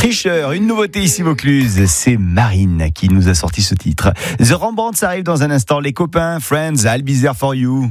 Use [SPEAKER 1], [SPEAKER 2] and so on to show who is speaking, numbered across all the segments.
[SPEAKER 1] Tricheur, une nouveauté ici Vaucluse, c'est Marine qui nous a sorti ce titre. The Rembrandts arrive dans un instant, les copains, Friends, I'll be there for you.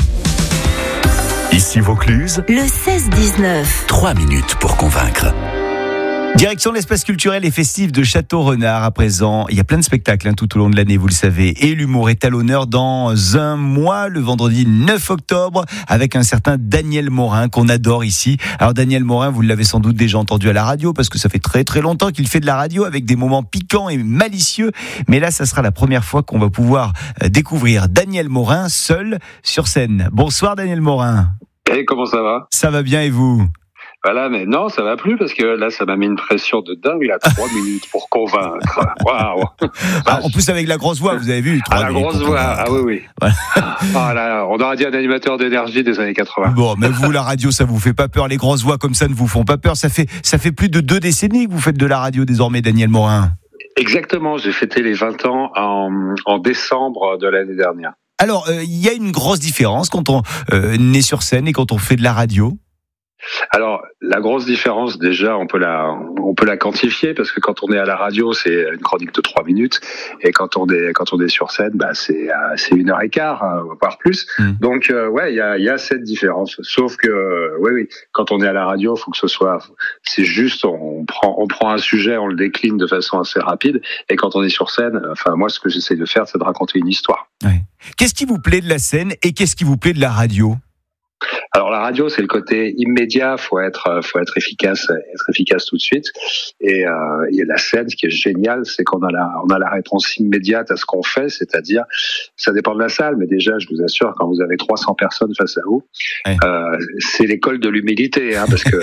[SPEAKER 2] Ici Vaucluse,
[SPEAKER 3] le 16-19.
[SPEAKER 2] 3 minutes pour convaincre.
[SPEAKER 1] Direction l'espace culturel et festif de Château-Renard à présent. Il y a plein de spectacles tout au long de l'année, vous le savez. Et l'humour est à l'honneur dans un mois, le vendredi 9 octobre, avec un certain Daniel Morin qu'on adore ici. Alors Daniel Morin, vous l'avez sans doute déjà entendu à la radio, parce que ça fait très très longtemps qu'il fait de la radio avec des moments piquants et malicieux. Mais là, ça sera la première fois qu'on va pouvoir découvrir Daniel Morin seul sur scène. Bonsoir Daniel Morin.
[SPEAKER 4] Et comment ça va ?
[SPEAKER 1] Ça va bien et vous ?
[SPEAKER 4] Voilà, mais non, ça va plus parce que là, ça m'a mis une pression de dingue. Il a 3 minutes pour convaincre. Waouh.
[SPEAKER 1] En plus, avec la grosse voix, vous avez vu.
[SPEAKER 4] La grosse voix. Ah oui. Voilà. Là, on aurait dit un animateur d'énergie des années 80.
[SPEAKER 1] Bon, mais vous, la radio, ça vous fait pas peur. Les grosses voix comme ça ne vous font pas peur. Ça fait plus de 2 décennies que vous faites de la radio désormais, Daniel Morin.
[SPEAKER 4] Exactement. J'ai fêté les 20 ans en décembre de l'année dernière.
[SPEAKER 1] Alors, il y a une grosse différence quand on est sur scène et quand on fait de la radio.
[SPEAKER 4] Alors, la grosse différence, déjà, on peut la quantifier parce que quand on est à la radio, c'est une chronique de 3 minutes et quand on est sur scène, c'est 1h15, voire plus. Donc, ouais, il y a cette différence. Sauf que, oui, quand on est à la radio, faut que ce soit, c'est juste, on prend un sujet, on le décline de façon assez rapide et quand on est sur scène, moi, ce que j'essaie de faire, c'est de raconter une histoire. Ouais.
[SPEAKER 1] Qu'est-ce qui vous plaît de la scène et qu'est-ce qui vous plaît de la radio ?
[SPEAKER 4] Alors la radio, c'est le côté immédiat, faut être efficace tout de suite. Et la scène, ce qui est génial, c'est qu'on a la réponse immédiate à ce qu'on fait, c'est-à-dire, ça dépend de la salle, mais déjà, je vous assure, quand vous avez 300 personnes face à vous, ouais. C'est l'école de l'humilité, parce que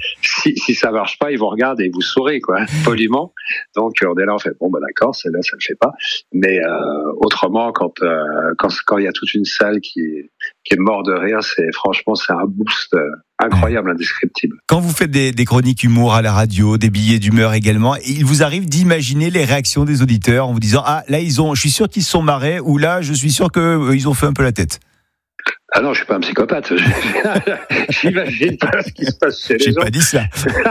[SPEAKER 4] si ça marche pas, ils vous regardent et ils vous sourient, poliment. Donc on est là, on fait d'accord, celle-là, ça le fait pas. Mais autrement, quand il y a toute une salle qui est morte de rire, franchement, c'est un boost incroyable, indescriptible.
[SPEAKER 1] Quand vous faites des chroniques humour à la radio, des billets d'humeur également, il vous arrive d'imaginer les réactions des auditeurs en vous disant là je suis sûr qu'ils se sont marrés ou là je suis sûr qu'ils ont fait un peu la tête.
[SPEAKER 4] Ah non, je suis pas un psychopathe. J'imagine pas ce qui se passe chez les gens.
[SPEAKER 1] J'ai pas dit ça.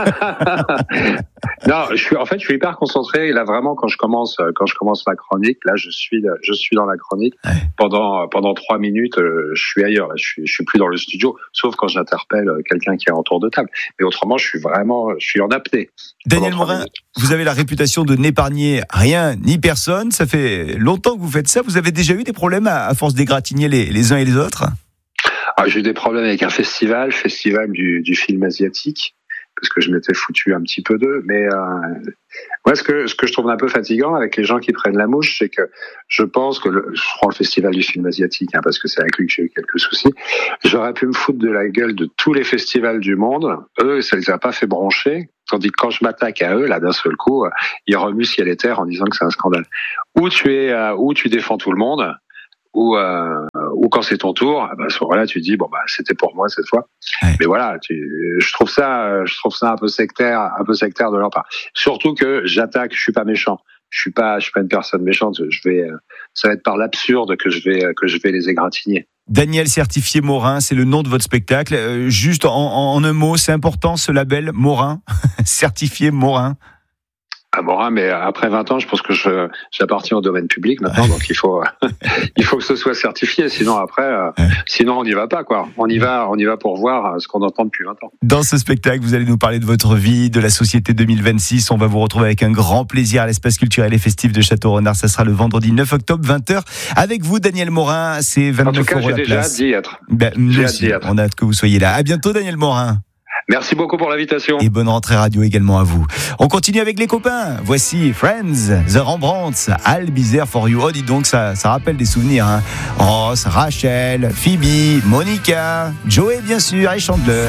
[SPEAKER 4] Non, je suis hyper concentré. Là, vraiment, quand je commence ma chronique, là, je suis dans la chronique. Ouais. Pendant 3 minutes, je suis ailleurs. Là, je suis plus dans le studio, sauf quand j'interpelle quelqu'un qui est en tour de table. Mais autrement, je suis en apnée.
[SPEAKER 1] Daniel Morin, vous avez la réputation de n'épargner rien ni personne. Ça fait longtemps que vous faites ça. Vous avez déjà eu des problèmes à force d'égratigner les uns et les autres?
[SPEAKER 4] J'ai eu des problèmes avec un festival du film asiatique, parce que je m'étais foutu un petit peu d'eux. Mais moi, ce que je trouve un peu fatigant avec les gens qui prennent la mouche, c'est que je pense que je prends le festival du film asiatique, parce que c'est avec lui que j'ai eu quelques soucis. J'aurais pu me foutre de la gueule de tous les festivals du monde. Eux, ça les a pas fait broncher. Tandis que quand je m'attaque à eux, là, d'un seul coup, ils remuent ciel et terre en disant que c'est un scandale. Ou tu défends tout le monde, ou quand c'est ton tour, à ce moment-là, tu dis c'était pour moi cette fois. Ouais. Mais voilà, je trouve ça un peu sectaire de leur part. Surtout que j'attaque, je suis pas méchant. Je suis pas une personne méchante. Ça va être par l'absurde que je vais les égratigner.
[SPEAKER 1] Daniel Certifié Morin, c'est le nom de votre spectacle. Juste en un mot, c'est important ce label Morin, Certifié Morin.
[SPEAKER 4] Morin, mais après 20 ans, je pense que j'appartiens au domaine public maintenant, donc il faut que ce soit certifié, sinon on n'y va pas, On y va pour voir ce qu'on entend depuis 20 ans.
[SPEAKER 1] Dans ce spectacle, vous allez nous parler de votre vie, de la société 2026. On va vous retrouver avec un grand plaisir à l'espace culturel et festif de Château-Renard. Ça sera le vendredi 9 octobre, 20h. Avec vous, Daniel Morin, c'est 29 € la place. En tout cas,
[SPEAKER 4] j'ai déjà hâte d'y être.
[SPEAKER 1] Nous aussi, on a hâte que vous soyez là. À bientôt, Daniel Morin.
[SPEAKER 4] Merci beaucoup pour l'invitation.
[SPEAKER 1] Et bonne rentrée radio également à vous. On continue avec les copains. Voici Friends, The Rembrandts, I'll be there for you. Oh, dis donc, ça rappelle des souvenirs. Ross, Rachel, Phoebe, Monica, Joey bien sûr et Chandler.